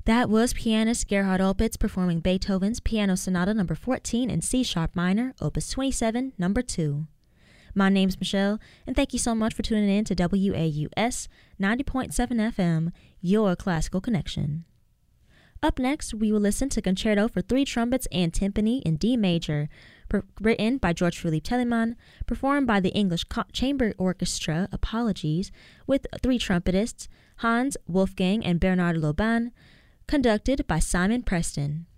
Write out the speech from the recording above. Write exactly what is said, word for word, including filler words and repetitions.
That was pianist Gerhard Opitz performing Beethoven's Piano Sonata number fourteen in C-sharp minor, opus twenty-seven, number two. My name's Michelle, and thank you so much for tuning in to W A U S ninety point seven F M, your classical connection. Up next, we will listen to Concerto for Three Trumpets and Timpani in D major, per- written by George Philippe Telemann, performed by the English Co- Chamber Orchestra, apologies, with three trumpetists, Hans, Wolfgang, and Bernard Loban, conducted by Simon Preston.